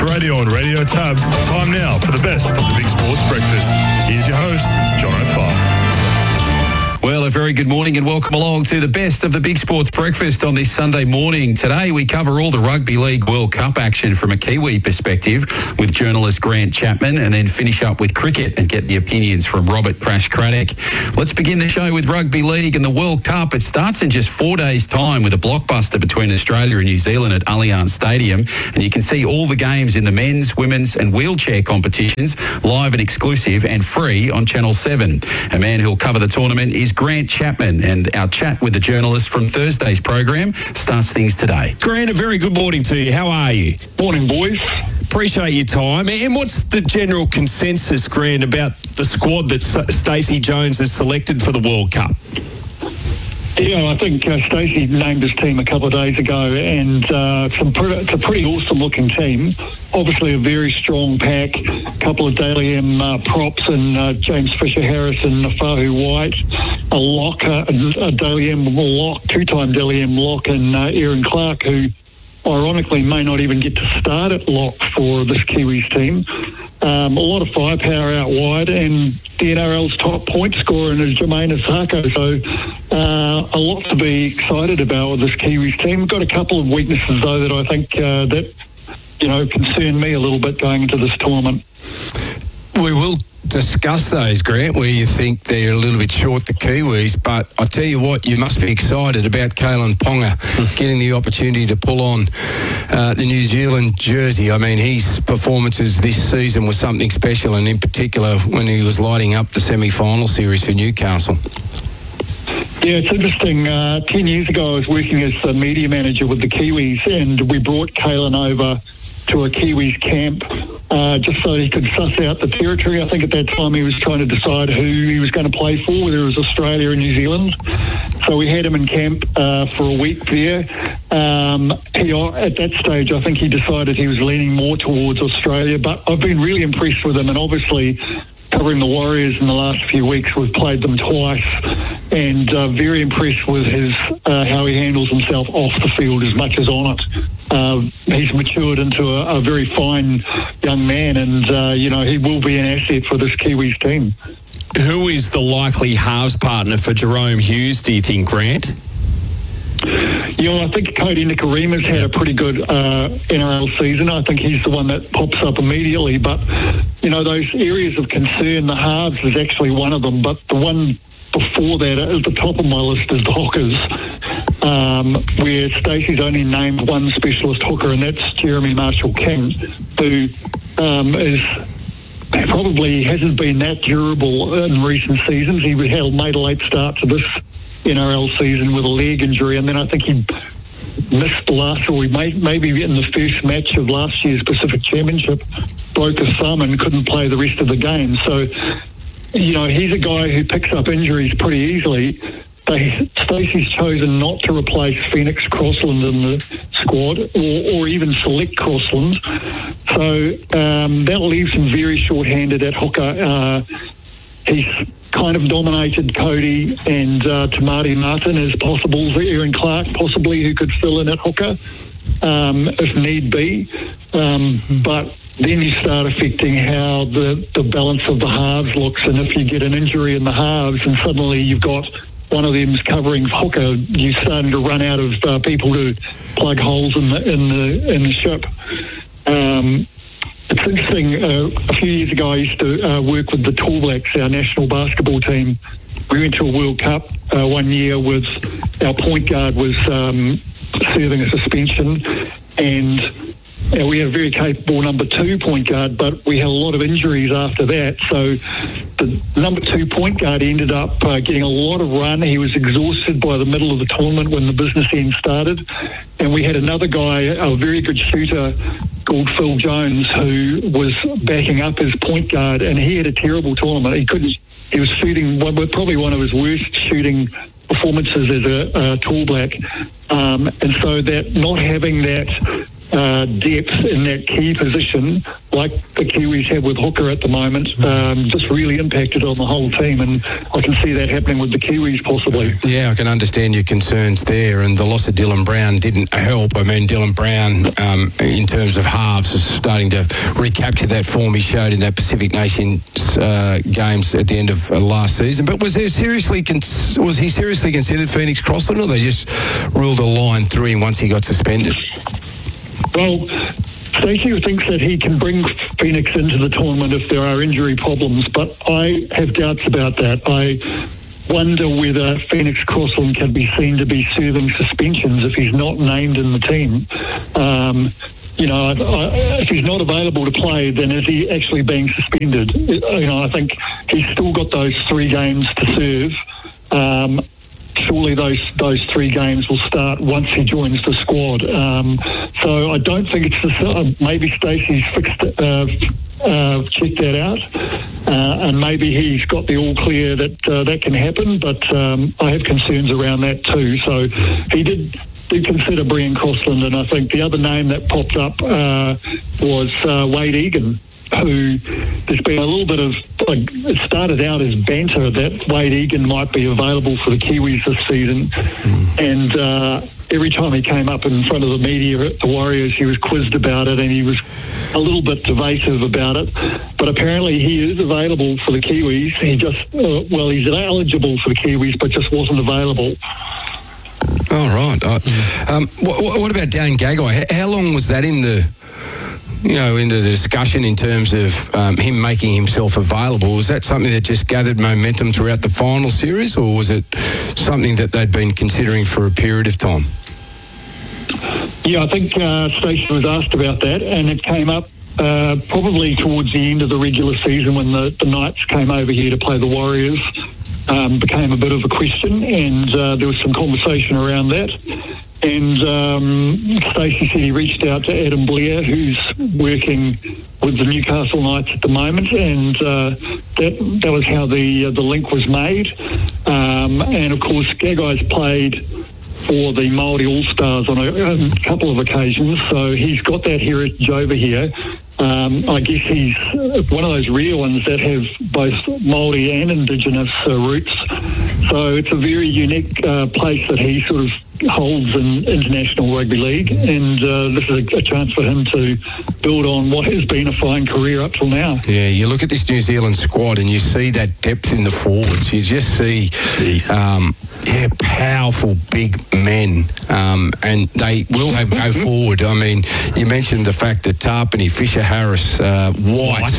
Radio and Radio Tab. Time now for the best of the Big Sports Breakfast. Here's your host, John O'Farr. Well, a very good morning and welcome along to the best of the Big Sports Breakfast on this Sunday morning. Today we cover all the Rugby League World Cup action from a Kiwi perspective with journalist Grant Chapman, and then finish up with cricket and get the opinions from Robert Crash Craddock. Let's begin the show with Rugby League and the World Cup. It starts in just 4 days' time with a blockbuster between Australia and New Zealand at Allianz Stadium, and you can see all the games in the men's, women's and wheelchair competitions live and exclusive and free on Channel 7. A man who'll cover the tournament is Grant Chapman, and our chat with the journalist from Thursday's program starts things today. Grant, a very good morning to you. How are you? Morning, boys. Appreciate your time. And what's the general consensus, Grant, about the squad that Stacey Jones has selected for the World Cup? Yeah, I think Stacey named his team a couple of days ago, and it's a pretty awesome-looking team. Obviously, a very strong pack. A couple of Daly M props and James Fisher-Harris and Nafahu White. A lock, a Daly M lock, two-time Daly M lock, and Aaron Clark, who ironically may not even get to start at lock for this Kiwis team. A lot of firepower out wide, and the NRL's top point scorer is Jermaine Asako. So a lot to be excited about with this Kiwis team. We've got a couple of weaknesses, though, that I think that concern me a little bit going into this tournament. We will discuss those, Grant, where you think they're a little bit short, the Kiwis, but I tell you what, you must be excited about Kalen Ponga getting the opportunity to pull on the New Zealand jersey. I mean, his performances this season were something special, and in particular when he was lighting up the semi-final series for Newcastle. Yeah, it's interesting. 10 years ago I was working as a media manager with the Kiwis, and we brought Kalen over to a Kiwis camp just so he could suss out the territory. I think at that time he was trying to decide who he was going to play for, whether it was Australia or New Zealand. So we had him in camp for a week there. At that stage, I think he decided he was leaning more towards Australia, but I've been really impressed with him, and obviously covering the Warriors in the last few weeks, we've played them twice, and very impressed with his how he handles himself off the field as much as on it. He's matured into a very fine young man, and he will be an asset for this Kiwis team. Who is the likely halves partner for Jerome Hughes, do you think, Grant? I think Cody Nikorima's had a pretty good NRL season. I think he's the one that pops up immediately. But, those areas of concern, the halves is actually one of them. But the one before that, at the top of my list, is the hookers, where Stacey's only named one specialist hooker, and that's Jeremy Marshall-King, who probably hasn't been that durable in recent seasons. He made a late start to this NRL season with a leg injury, and then I think he missed maybe in the first match of last year's Pacific Championship, broke his thumb and couldn't play the rest of the game. So, he's a guy who picks up injuries pretty easily. Stacey's chosen not to replace Phoenix Crossland in the squad or even select Crossland. So that leaves him very short-handed at hooker. He's kind of dominated Cody and Tamati Martin as possible. Aaron Clark possibly, who could fill in at hooker if need be. But then you start affecting how the balance of the halves looks, and if you get an injury in the halves and suddenly you've got one of them's covering hooker, you're starting to run out of people to plug holes in the ship. It's interesting, a few years ago I used to work with the Tall Blacks, our national basketball team. We went to a World Cup 1 year with our point guard was serving a suspension, and we had a very capable number 2 point guard, but we had a lot of injuries after that. So the number 2 point guard ended up getting a lot of run. He was exhausted by the middle of the tournament when the business end started. And we had another guy, a very good shooter called Phil Jones, who was backing up his point guard, and he had a terrible tournament. He was shooting probably one of his worst shooting performances as a Tall Black. And so that not having that depth in that key position, like the Kiwis have with Hooker at the moment, just really impacted on the whole team, and I can see that happening with the Kiwis possibly. Yeah, I can understand your concerns there, and the loss of Dylan Brown didn't help. I mean, Dylan Brown, in terms of halves, is starting to recapture that form he showed in that Pacific Nations games at the end of last season. But was he seriously considered Phoenix Crossland, or they just ruled a line through him once he got suspended? Well, Stacey thinks that he can bring Phoenix into the tournament if there are injury problems, but I have doubts about that. I wonder whether Phoenix Crossland can be seen to be serving suspensions if he's not named in the team. If he's not available to play, then is he actually being suspended? I think he's still got those 3 games to serve. Surely those 3 games will start once he joins the squad. So I don't think it's maybe Stacey's checked that out, and maybe he's got the all clear that that can happen. But I have concerns around that too. So he did consider bringing Crossland, and I think the other name that popped up was Wade Egan, who there's been a little bit of, it started out as banter that Wade Egan might be available for the Kiwis this season. And every time he came up in front of the media at the Warriors, he was quizzed about it, and he was a little bit evasive about it. But apparently he is available for the Kiwis. He just, he's eligible for the Kiwis, but just wasn't available. All right. What about Dane Gagai? How long was that in the discussion in terms of him making himself available? Was that something that just gathered momentum throughout the final series, or was it something that they'd been considering for a period of time? Yeah, I think Stacey was asked about that, and it came up probably towards the end of the regular season when the Knights came over here to play the Warriors. Became a bit of a question, and there was some conversation around that. And Stacey said he reached out to Adam Blair, who's working with the Newcastle Knights at the moment, and that was how the link was made. And of course, Gagai's played for the Māori All-Stars on a couple of occasions, so he's got that heritage over here. I guess he's one of those rare ones that have both Māori and Indigenous roots. So it's a very unique place that he sort of holds in international rugby league, and this is a chance for him to build on what has been a fine career up till now. Yeah, you look at this New Zealand squad and you see that depth in the forwards. You just see powerful big men, and they will have go forward. I mean, you mentioned the fact that Tarpany, Fisher Harris, White,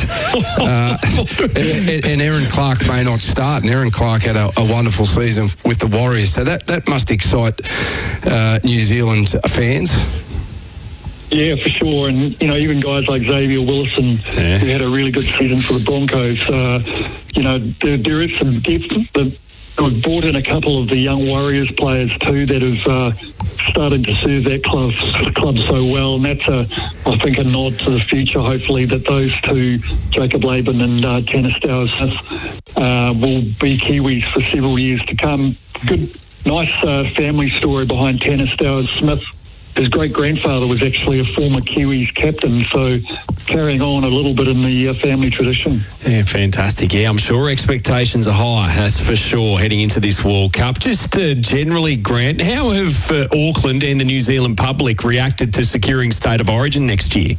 and Aaron Clark may not start, and Aaron Clark had a wonderful season with the Warriors, so that must excite New Zealand fans. Yeah, for sure. And, even guys like Xavier Willison, who had a really good season for the Broncos, there is some depth. We've brought in a couple of the young Warriors players too that have started to serve that club so well, and that's I think a nod to the future. Hopefully, that those two, Jacob Laban and Tanner Stowers-Smith, will be Kiwis for several years to come. Good, nice family story behind Tanner Stowers-Smith. His great-grandfather was actually a former Kiwis captain, so carrying on a little bit in the family tradition. Yeah, fantastic. Yeah, I'm sure expectations are high, that's for sure, heading into this World Cup. Just generally, Grant, how have Auckland and the New Zealand public reacted to securing State of Origin next year?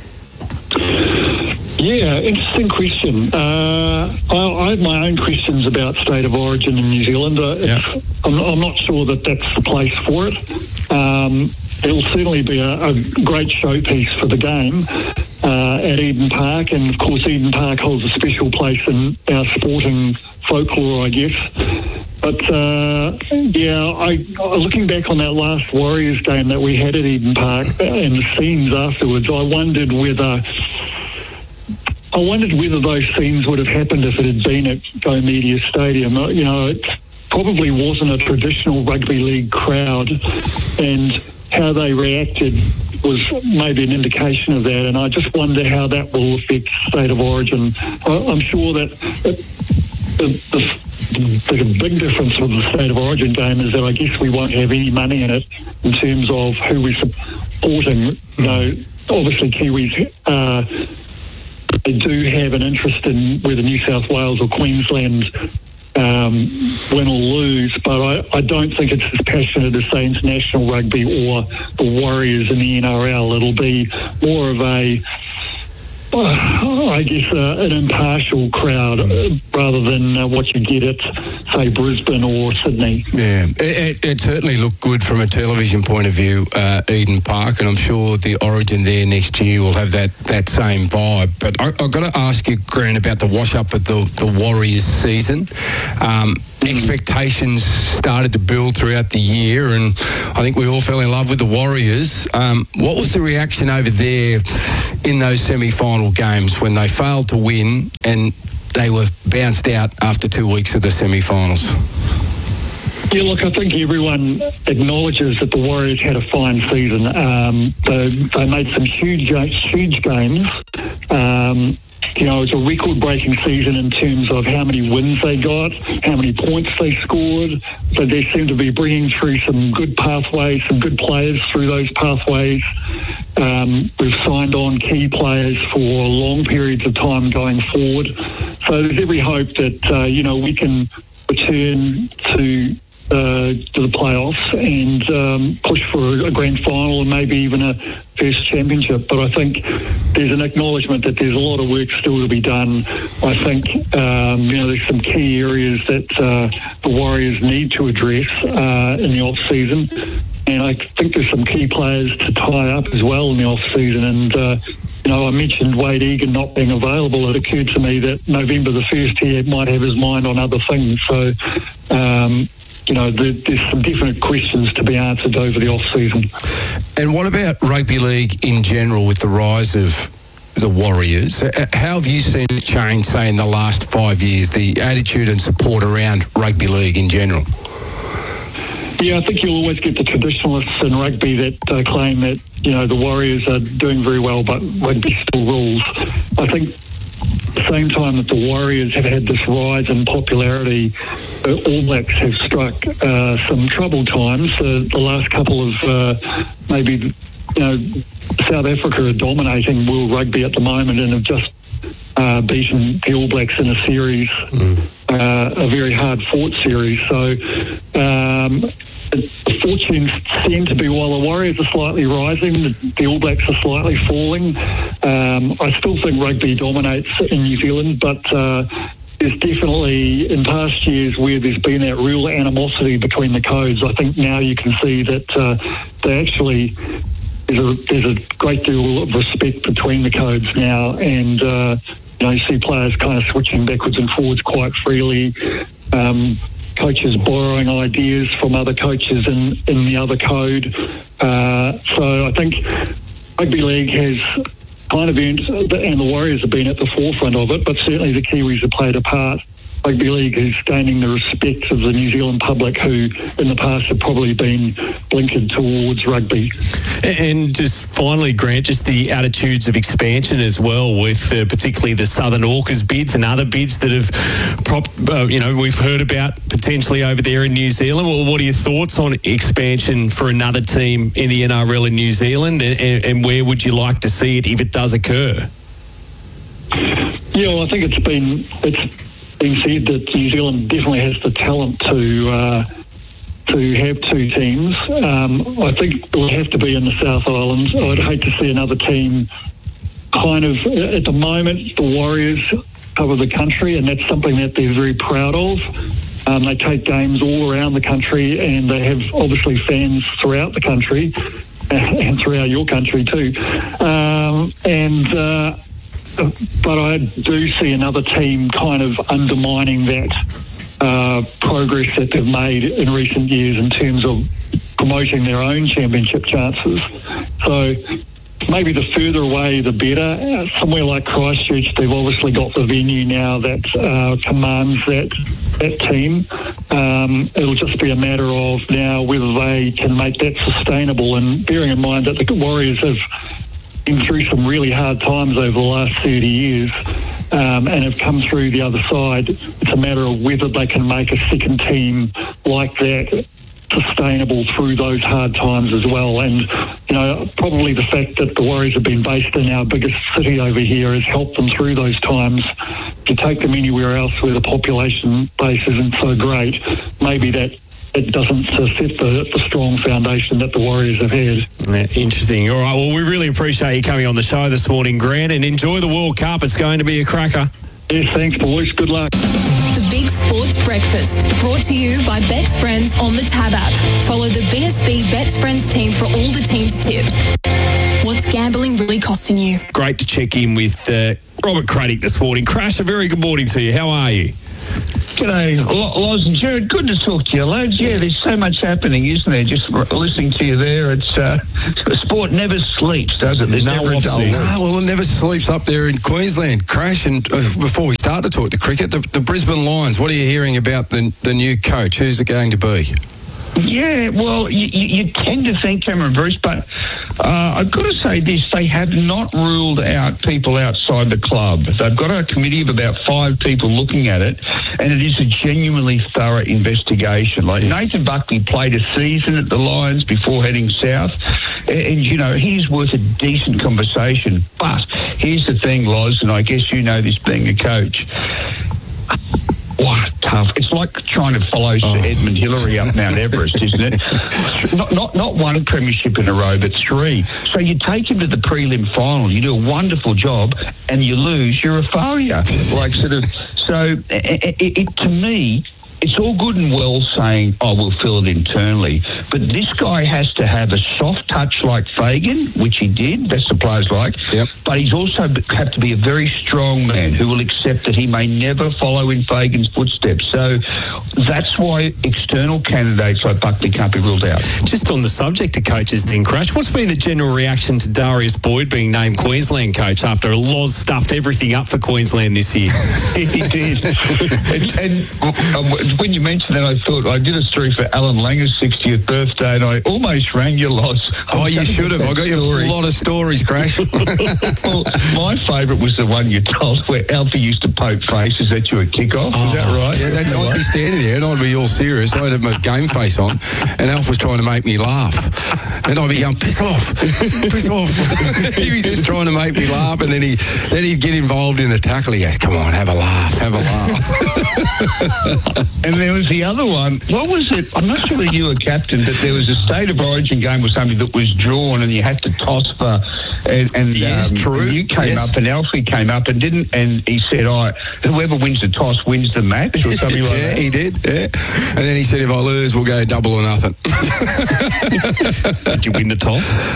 Yeah, interesting question. I have my own questions about State of Origin in New Zealand. I'm not sure that that's the place for it. It'll certainly be a great showpiece for the game at Eden Park, and of course Eden Park holds a special place in our sporting folklore, I guess. But looking back on that last Warriors game that we had at Eden Park and the scenes afterwards, I wondered whether those scenes would have happened if it had been at Go Media Stadium. It probably wasn't a traditional rugby league crowd, and how they reacted was maybe an indication of that, and I just wonder how that will affect State of Origin. I'm sure that the big difference with the State of Origin game is that I guess we won't have any money in it in terms of who we supporting. Obviously Kiwis they do have an interest in whether New South Wales or Queensland win or lose, but I don't think it's as passionate as, say, international rugby or the Warriors in the NRL. It'll be more of an impartial crowd rather than what you get at, say, Brisbane or Sydney. Yeah, it certainly looked good from a television point of view, Eden Park, and I'm sure the Origin there next year will have that same vibe. But I've got to ask you, Grant, about the wash-up of the Warriors season. Expectations started to build throughout the year, and I think we all fell in love with the Warriors. What was the reaction over there in those semi-final games when they failed to win and they were bounced out after 2 weeks of the semi-finals? Yeah, look, I think everyone acknowledges that the Warriors had a fine season. They made some huge games. It was a record-breaking season in terms of how many wins they got, how many points they scored. So they seem to be bringing through some good pathways, some good players through those pathways. We've signed on key players for long periods of time going forward. So there's every hope that, we can return to the playoffs and push for a grand final and maybe even a first championship. But I think there's an acknowledgement that there's a lot of work still to be done. I think there's some key areas that the Warriors need to address in the off season, and I think there's some key players to tie up as well in the off season. And I mentioned Wade Egan not being available. It occurred to me that November the 1st he might have his mind on other things. So there's some definite questions to be answered over the off-season. And what about rugby league in general with the rise of the Warriors? How have you seen it change, say, in the last 5 years, the attitude and support around rugby league in general? Yeah, I think you'll always get the traditionalists in rugby that claim that, the Warriors are doing very well, but rugby still rules. I think at the same time that the Warriors have had this rise in popularity, the All Blacks have struck some troubled times. The last couple of maybe, South Africa are dominating world rugby at the moment and have just beaten the All Blacks in a series, a very hard-fought series. So the fortunes seem to be, while the Warriors are slightly rising, the All Blacks are slightly falling. I still think rugby dominates in New Zealand, but there's definitely, in past years where there's been that real animosity between the codes, I think now you can see that they actually, there's a great deal of respect between the codes now, and you see players kind of switching backwards and forwards quite freely. Coaches borrowing ideas from other coaches in the other code. So I think rugby league has kind of earned, and the Warriors have been at the forefront of it, but certainly the Kiwis have played a part. Rugby league is gaining the respect of the New Zealand public who in the past have probably been blinkered towards rugby. And just finally, Grant, just the attitudes of expansion as well, with particularly the Southern Orcas bids and other bids that have, we've heard about potentially over there in New Zealand. Well, what are your thoughts on expansion for another team in the NRL in New Zealand, and where would you like to see it if it does occur? Yeah, well, I think it's been said that New Zealand definitely has the talent to have two teams. I think it would have to be in the South Island. I'd hate to see another team kind of, at the moment, the Warriors cover the country, and that's something that they're very proud of. They take games all around the country, and they have obviously fans throughout the country and throughout your country too. But I do see another team kind of undermining that progress that they've made in recent years in terms of promoting their own championship chances. So maybe the further away, the better. Somewhere like Christchurch, they've obviously got the venue now that commands that team. It'll just be a matter of now whether they can make that sustainable, and bearing in mind that the Warriors have been through some really hard times over the last 30 years and have come through the other side. It's a matter of whether they can make a second team like that sustainable through those hard times as well. And, you know, probably the fact that the Warriors have been based in our biggest city over here has helped them through those times. If you take them anywhere else where the population base isn't so great, maybe that it doesn't set the strong foundation that the Warriors have had. Yeah, interesting. All right, well, we really appreciate you coming on the show this morning, Grant, and enjoy the World Cup. It's going to be a cracker. Yes, thanks, boys. Good luck. The Big Sports Breakfast, brought to you by Bet's Friends on the Tab app. Follow the BSB Bet's Friends team for all the team's tips. What's gambling really costing you? Great to check in with Robert Craddock this morning. Crash, a very good morning to you. How are you? G'day, Loz and Jared. Good to talk to you, lads. Yeah, there's so much happening, isn't there? Just listening to you there, it's sport never sleeps, does it? There's never a dull week. Well, it never sleeps up there in Queensland. Crash, and before we start to talk to cricket, the Brisbane Lions, what are you hearing about the new coach? Who's it going to be? Yeah, well, you tend to think Cameron Bruce, but I've got to say this, they have not ruled out people outside the club. They've got a committee of about 5 people looking at it, and it is a genuinely thorough investigation. Like Nathan Buckley played a season at the Lions before heading south, and you know, he's worth a decent conversation. But here's the thing, Loz, and I guess you know this being a coach. What tough. It's like trying to follow Sir Edmund Hillary up Mount Everest, isn't it? Not one premiership in a row, but 3. So you take him to the prelim final, you do a wonderful job, and you lose, you're a failure. Like sort of. So it to me, it's all good and well saying, oh, we'll fill it internally. But this guy has to have a soft touch like Fagan, which he did, that's the players like. Yep. But he's also have to be a very strong man who will accept that he may never follow in Fagan's footsteps. So that's why external candidates like Buckley can't be ruled out. Just on the subject of coaches then, Crash, what's been the general reaction to Darius Boyd being named Queensland coach after Loz stuffed everything up for Queensland this year? He did. And when you mentioned that, I thought I did a story for Alan Langer's 60th birthday, and I almost rang you, Loz. Oh, you should have. I got you a lot of stories, Crash. Well, my favourite was the one you told where Alfie used to poke faces at you at kickoff. Is that right? Yeah, I'd be standing there and I'd be all serious. I'd have my game face on, and Alf was trying to make me laugh. And I'd be going, piss off, piss off. He'd be just trying to make me laugh, and then he'd get involved in a tackle. He goes, come on, have a laugh, have a laugh. And there was the other one. What was it? I'm not sure that you were captain, but there was a State of Origin game or something that was drawn, and you had to toss for. And yes, true. And you came up, and Alfie came up and didn't. And he said, whoever wins the toss wins the match, or something like that. Yeah, he did. Yeah. And then he said, if I lose, we'll go double or nothing. Did you win the toss?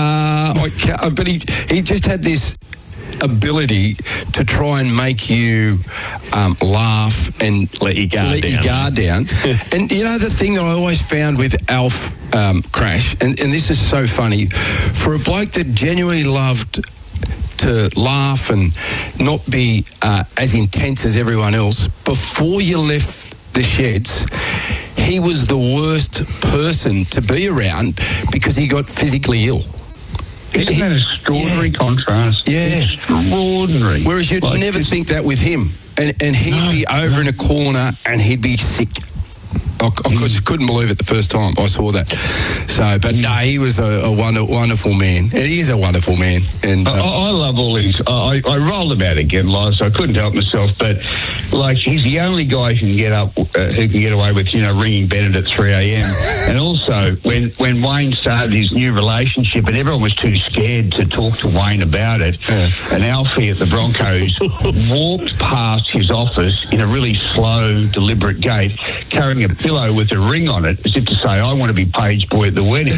But he just had this ability to try and make you laugh and let your guard down. And you know the thing that I always found with Alf, Crash, and this is so funny, for a bloke that genuinely loved to laugh and not be as intense as everyone else, before you left the sheds, he was the worst person to be around because he got physically ill. Isn't that an extraordinary contrast? Yeah. Extraordinary. Whereas you'd never think that with him. And he'd be over in a corner and he'd be sick. I just couldn't believe it the first time I saw that. So, but no, he was a wonderful man. And he is a wonderful man. And I love all these. I rolled him out again, Lars. So I couldn't help myself. But like, he's the only guy who can get up, who can get away with, ringing Bennett at 3 a.m. And also, when Wayne started his new relationship, and everyone was too scared to talk to Wayne about it, and Alfie at the Broncos walked past his office in a really slow, deliberate gait, carrying a pillow with a ring on it, as if to say, I want to be page boy at the wedding.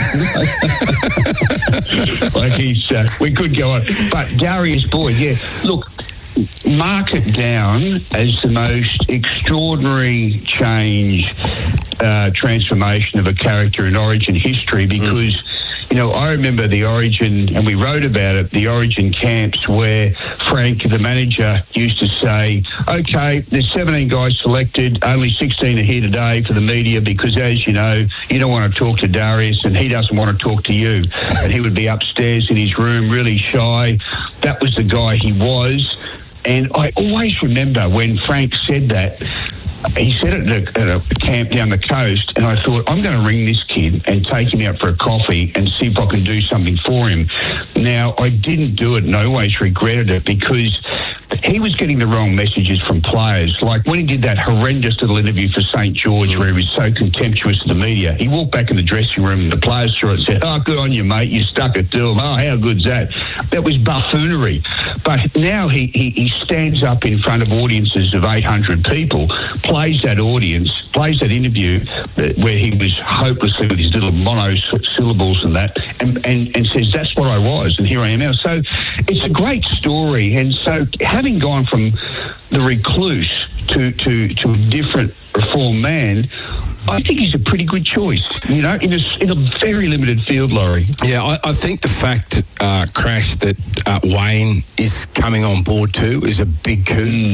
Like we could go on. But Darius Boyd, yeah, look, mark it down as the most extraordinary change, transformation of a character in Origin history, because I remember the Origin, and we wrote about it, the Origin camps where Frank, the manager, used to say, okay, there's 17 guys selected, only 16 are here today for the media because, as you know, you don't want to talk to Darius and he doesn't want to talk to you. And he would be upstairs in his room, really shy. That was the guy he was. And I always remember when Frank said that, he said it at a camp down the coast, and I thought, I'm going to ring this kid and take him out for a coffee and see if I can do something for him. Now, I didn't do it and I always regretted it because he was getting the wrong messages from players. Like when he did that horrendous little interview for St. George where he was so contemptuous to the media, he walked back in the dressing room and the players saw it and said, oh, good on you, mate, you stuck it to him. Oh, how good's that? That was buffoonery. But now he stands up in front of audiences of 800 people, plays that audience, plays that interview where he was hopelessly with his little monosyllables and that, and says, that's what I was, and here I am now. So it's a great story. And so having gone from the recluse to a different reformed man, I think he's a pretty good choice, in a very limited field, Laurie. Yeah, I think the fact, Crash, that Wayne is coming on board too is a big coup.